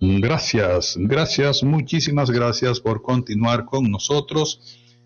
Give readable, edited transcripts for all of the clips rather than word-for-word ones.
Gracias, muchísimas gracias por continuar con nosotros.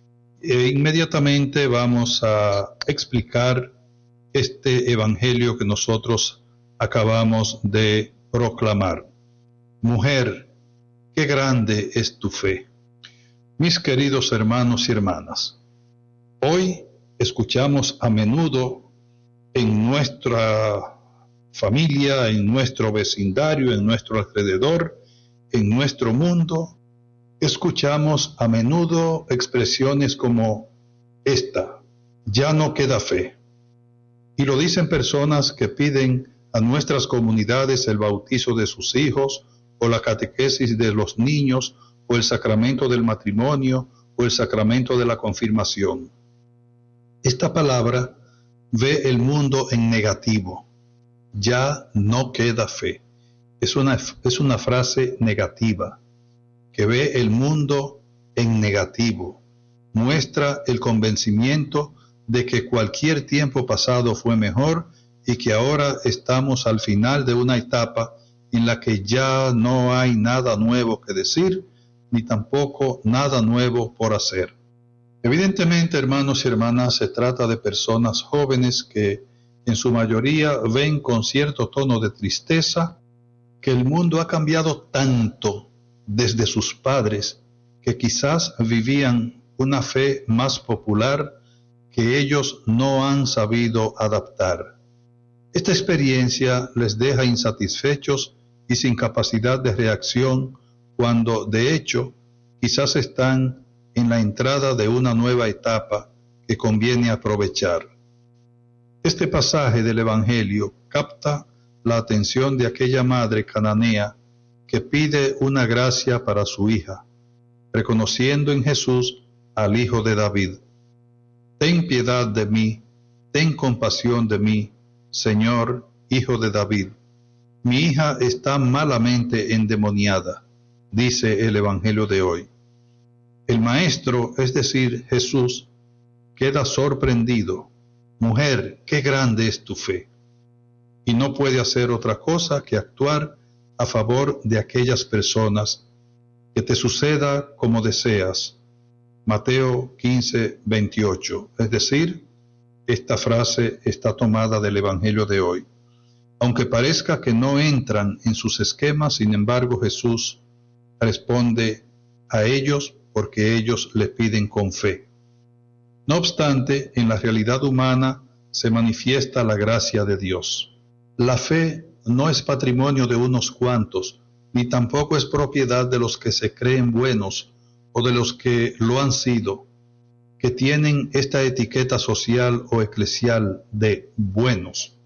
Inmediatamente vamos a explicar este evangelio que nosotros acabamos de proclamar. Mujer, qué grande es tu fe. Mis queridos hermanos y hermanas, hoy escuchamos a menudo en nuestra familia, en nuestro vecindario, en nuestro alrededor, en nuestro mundo, escuchamos a menudo expresiones como esta: ya no queda fe. Y lo dicen personas que piden a nuestras comunidades el bautizo de sus hijos, o la catequesis de los niños, o el sacramento del matrimonio, o el sacramento de la confirmación. Esta palabra ve el mundo en negativo. Ya no queda fe. Es una frase negativa, que ve el mundo en negativo. Muestra el convencimiento de que cualquier tiempo pasado fue mejor y que ahora estamos al final de una etapa en la que ya no hay nada nuevo que decir, ni tampoco nada nuevo por hacer. Evidentemente, hermanos y hermanas, se trata de personas jóvenes que en su mayoría ven con cierto tono de tristeza que el mundo ha cambiado tanto desde sus padres, que quizás vivían una fe más popular que ellos no han sabido adaptar. Esta experiencia les deja insatisfechos y sin capacidad de reacción cuando, de hecho, quizás están en la entrada de una nueva etapa que conviene aprovechar. Este pasaje del Evangelio capta la atención de aquella madre cananea que pide una gracia para su hija, reconociendo en Jesús al Hijo de David. Ten piedad de mí, ten compasión de mí, Señor, Hijo de David. Mi hija está malamente endemoniada, dice el Evangelio de hoy. El Maestro, es decir, Jesús, queda sorprendido. Mujer, qué grande es tu fe. Y no puede hacer otra cosa que actuar a favor de aquellas personas. Que te suceda como deseas. Mateo 15, 28. Es decir, esta frase está tomada del Evangelio de hoy. Aunque parezca que no entran en sus esquemas, sin embargo Jesús responde a ellos porque ellos le piden con fe. No obstante, en la realidad humana se manifiesta la gracia de Dios. La fe no es patrimonio de unos cuantos, ni tampoco es propiedad de los que se creen buenos o de los que lo han sido, que tienen esta etiqueta social o eclesial de buenos.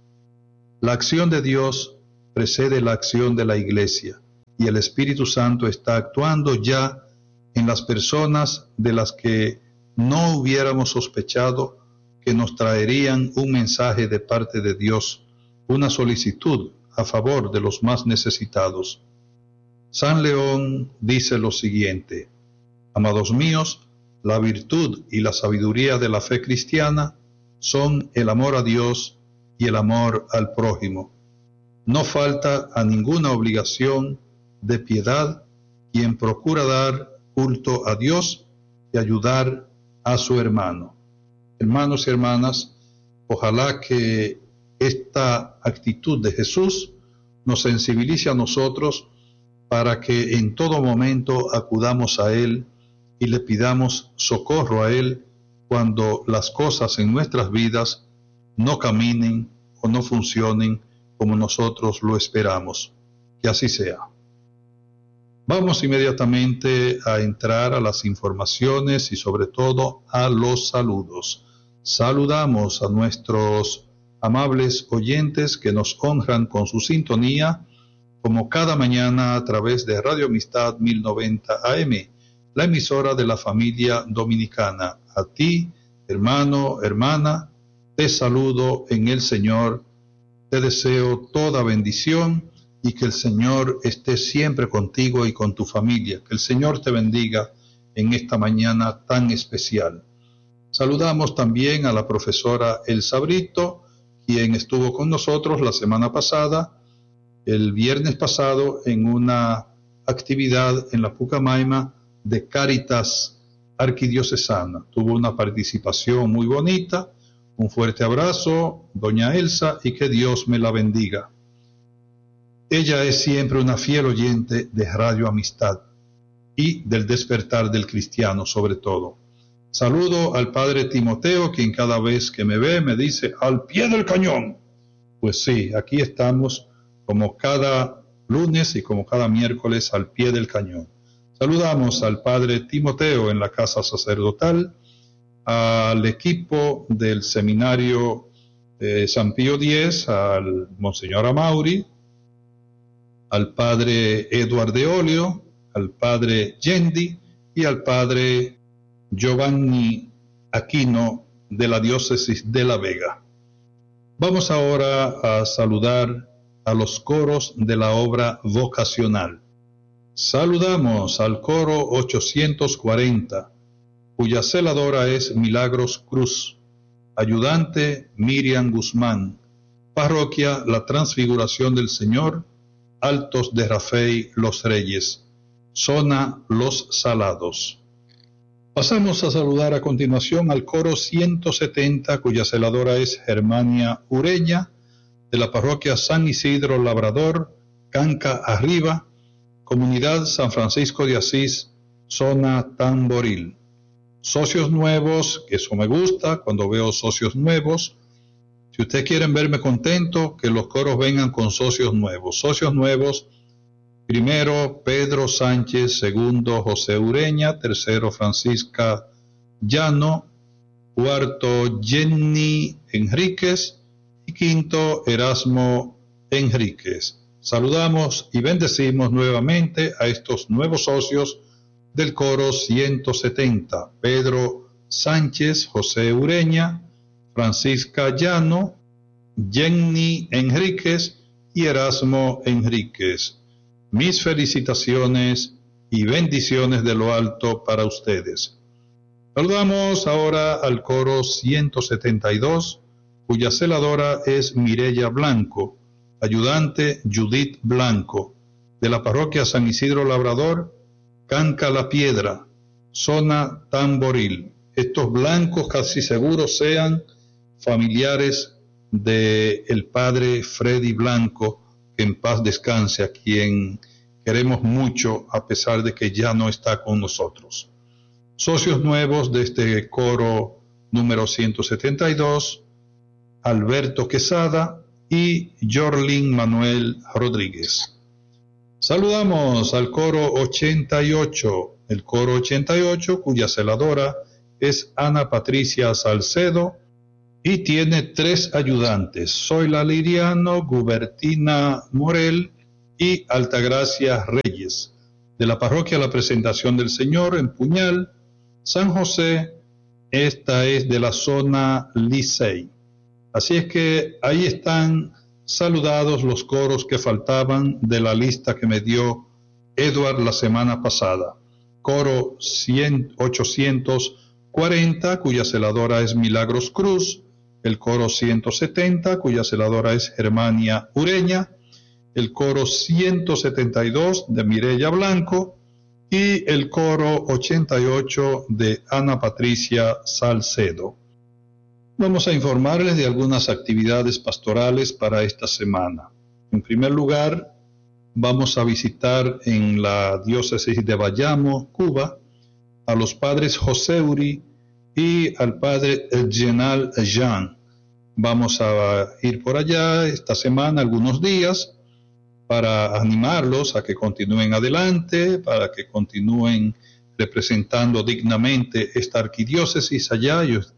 La acción de Dios precede la acción de la Iglesia, y el Espíritu Santo está actuando ya en las personas de las que no hubiéramos sospechado que nos traerían un mensaje de parte de Dios, una solicitud a favor de los más necesitados. San León dice lo siguiente: amados míos, la virtud y la sabiduría de la fe cristiana son el amor a Dios y el amor al prójimo. No falta a ninguna obligación de piedad quien procura dar culto a Dios y ayudar a su hermano. Hermanos y hermanas, ojalá que esta actitud de Jesús nos sensibilice a nosotros para que en todo momento acudamos a Él y le pidamos socorro a Él cuando las cosas en nuestras vidas no caminen o no funcionen como nosotros lo esperamos. Que así sea. Vamos inmediatamente a entrar a las informaciones y sobre todo a los saludos. Saludamos a nuestros amables oyentes que nos honran con su sintonía, como cada mañana a través de Radio Amistad 1090 AM, la emisora de la familia dominicana. A ti, hermano, hermana, te saludo en el Señor, te deseo toda bendición y que el Señor esté siempre contigo y con tu familia. Que el Señor te bendiga en esta mañana tan especial. Saludamos también a la profesora Elsa Brito, quien estuvo con nosotros la semana pasada, el viernes pasado, en una actividad en la Pucamaima de Cáritas Arquidiocesana. Tuvo una participación muy bonita. Un fuerte abrazo, doña Elsa, y que Dios me la bendiga. Ella es siempre una fiel oyente de Radio Amistad y del despertar del cristiano sobre todo. Saludo al padre Timoteo, quien cada vez que me ve me dice, al pie del cañón. Pues sí, aquí estamos como cada lunes y como cada miércoles al pie del cañón. Saludamos al padre Timoteo en la casa sacerdotal, al equipo del seminario San Pío X, al Monseñor Amauri, al padre Eduardo de Olio, al padre Yendi y al padre Giovanni Aquino de la diócesis de La Vega. Vamos ahora a saludar a los coros de la obra vocacional. Saludamos al coro 840, cuya celadora es Milagros Cruz, ayudante Miriam Guzmán, parroquia La Transfiguración del Señor, Altos de Rafey Los Reyes, zona Los Salados. Pasamos a saludar a continuación al coro 170, cuya celadora es Germania Ureña, de la parroquia San Isidro Labrador, Canca Arriba, Comunidad San Francisco de Asís, zona Tamboril. Socios nuevos, que eso me gusta cuando veo socios nuevos. Si ustedes quieren verme contento, que los coros vengan con socios nuevos. Socios nuevos, primero Pedro Sánchez, segundo José Ureña, tercero Francisca Llano, cuarto Jenny Enríquez y quinto Erasmo Enríquez. Saludamos y bendecimos nuevamente a estos nuevos socios del coro 170, Pedro Sánchez, José Ureña, Francisca Llano, Jenny Enríquez y Erasmo Enríquez. Mis felicitaciones y bendiciones de lo alto para ustedes. Saludamos ahora al coro 172, cuya celadora es Mireya Blanco, ayudante Judith Blanco, de la parroquia San Isidro Labrador, Canca La Piedra, zona Tamboril. Estos blancos casi seguros sean familiares del padre Freddy Blanco, que en paz descanse, a quien queremos mucho a pesar de que ya no está con nosotros. Socios nuevos de este coro número 172, Alberto Quesada y Jorlin Manuel Rodríguez. Saludamos al coro 88, el coro 88, cuya celadora es Ana Patricia Salcedo y tiene 3 ayudantes, Zoila Liriano, Gubertina Morel y Altagracia Reyes, de la parroquia La Presentación del Señor en Puñal, San José. Esta es de la zona Licey. Así es que ahí están saludados los coros que faltaban de la lista que me dio Edward la semana pasada. Coro 840, cuya celadora es Milagros Cruz, el coro 170, cuya celadora es Germania Ureña, el coro 172 de Mireya Blanco y el coro 88 de Ana Patricia Salcedo. Vamos a informarles de algunas actividades pastorales para esta semana. En primer lugar, vamos a visitar en la diócesis de Bayamo, Cuba, a los padres José Uri y al padre Genal Jean. Vamos a ir por allá esta semana, algunos días, para animarlos a que continúen adelante, para que continúen representando dignamente esta arquidiócesis allá. Ellos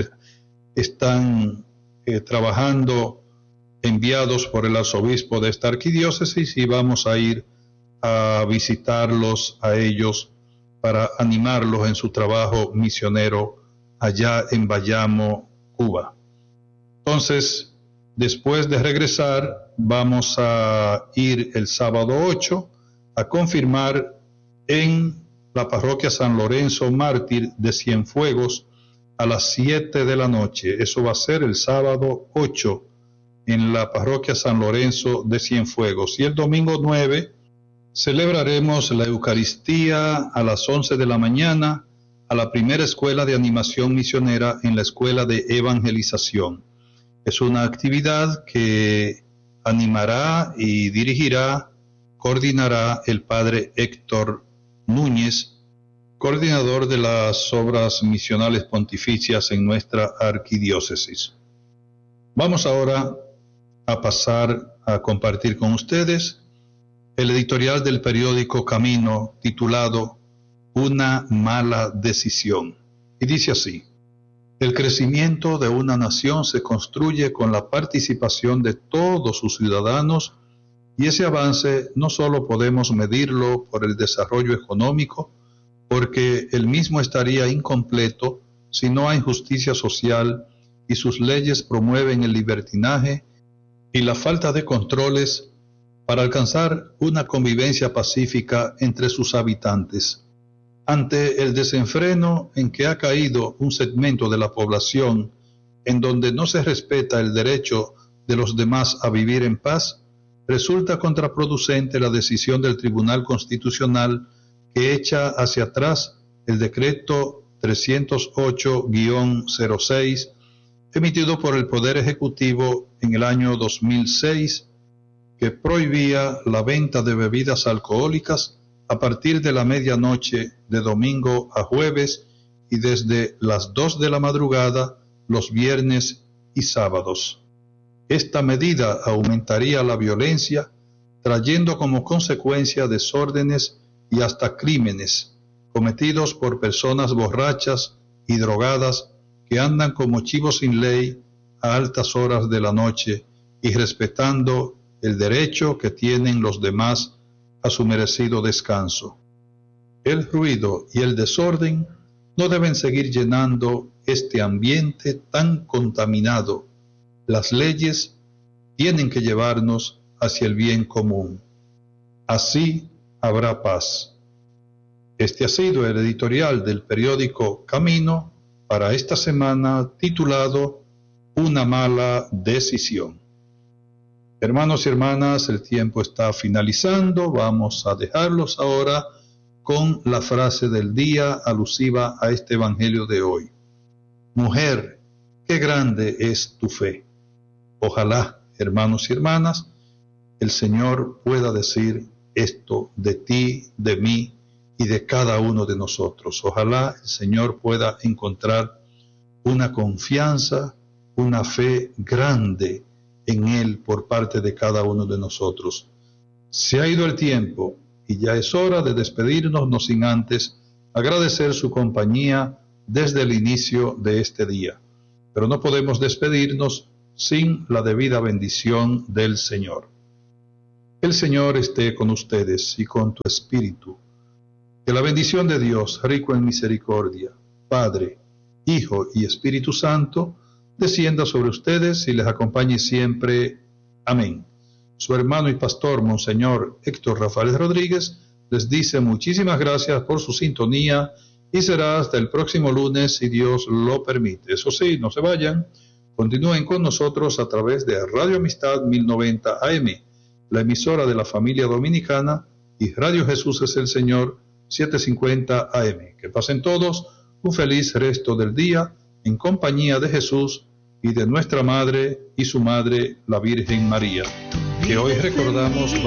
están trabajando enviados por el arzobispo de esta arquidiócesis y vamos a ir a visitarlos a ellos para animarlos en su trabajo misionero allá en Bayamo, Cuba. Entonces, después de regresar, vamos a ir el sábado 8 a confirmar en la parroquia San Lorenzo Mártir de Cienfuegos a las 7 de la noche. Eso va a ser el sábado 8 en la parroquia San Lorenzo de Cienfuegos. Y el domingo 9 Celebraremos la Eucaristía a las 11 de la mañana a la primera escuela de animación misionera en la Escuela de Evangelización. Es una actividad que animará y dirigirá, coordinará el Padre Héctor Núñez, coordinador de las obras misionales pontificias en nuestra arquidiócesis. Vamos ahora a pasar a compartir con ustedes el editorial del periódico Camino titulado Una mala decisión. Y dice así: el crecimiento de una nación se construye con la participación de todos sus ciudadanos, y ese avance no solo podemos medirlo por el desarrollo económico, porque el mismo estaría incompleto si no hay justicia social y sus leyes promueven el libertinaje y la falta de controles para alcanzar una convivencia pacífica entre sus habitantes. Ante el desenfreno en que ha caído un segmento de la población, en donde no se respeta el derecho de los demás a vivir en paz, resulta contraproducente la decisión del Tribunal Constitucional que echa hacia atrás el decreto 308-06 emitido por el Poder Ejecutivo en el año 2006, que prohibía la venta de bebidas alcohólicas a partir de la medianoche de domingo a jueves y desde las 2 de la madrugada los viernes y sábados. Esta medida aumentaría la violencia, trayendo como consecuencia desórdenes y hasta crímenes cometidos por personas borrachas y drogadas que andan como chivos sin ley a altas horas de la noche y respetando el derecho que tienen los demás a su merecido descanso. El ruido y el desorden no deben seguir llenando este ambiente tan contaminado. Las leyes tienen que llevarnos hacia el bien común. Así habrá paz. Este ha sido el editorial del periódico Camino para esta semana, titulado Una mala decisión. Hermanos y hermanas, el tiempo está finalizando. Vamos a dejarlos ahora con la frase del día alusiva a este evangelio de hoy. Mujer, qué grande es tu fe. Ojalá, hermanos y hermanas, el Señor pueda decir esto de ti, de mí y de cada uno de nosotros. Ojalá el Señor pueda encontrar una confianza, una fe grande en Él por parte de cada uno de nosotros. Se ha ido el tiempo y ya es hora de despedirnos, no sin antes agradecer su compañía desde el inicio de este día. Pero no podemos despedirnos sin la debida bendición del Señor. El Señor esté con ustedes y con tu espíritu. Que la bendición de Dios, rico en misericordia, Padre, Hijo y Espíritu Santo, descienda sobre ustedes y les acompañe siempre. Amén. Su hermano y pastor, Monseñor Héctor Rafael Rodríguez, les dice muchísimas gracias por su sintonía y será hasta el próximo lunes, si Dios lo permite. Eso sí, no se vayan, continúen con nosotros a través de Radio Amistad 1090 AM, la emisora de la familia dominicana, y Radio Jesús es el Señor 750 AM. Que pasen todos un feliz resto del día en compañía de Jesús y de nuestra Madre y su Madre, la Virgen María, que hoy recordamos